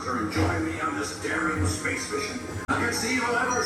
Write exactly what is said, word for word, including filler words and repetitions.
are enjoying me on this daring space mission against the evil Ever